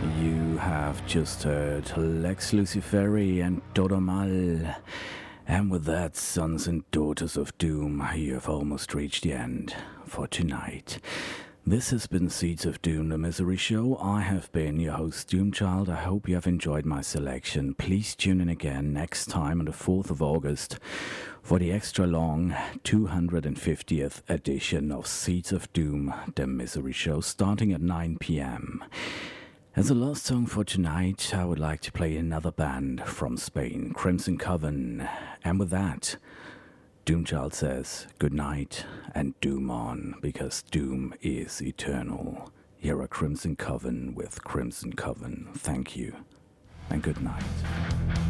You have just heard Lex Luciferi and Dodomal. And with that, sons and daughters of doom, you have almost reached the end for tonight. This has been Seeds of Doom, the Misery Show. I have been your host, Doomchild. I hope you have enjoyed my selection. Please tune in again next time on the 4th of August for the extra long 250th edition of Seeds of Doom, the Misery Show, starting at 9 p.m. As a last song for tonight, I would like to play another band from Spain, Crimson Coven. And with that, Doomchild says good night and doom on, because doom is eternal. Here are Crimson Coven with Crimson Coven. Thank you and good night.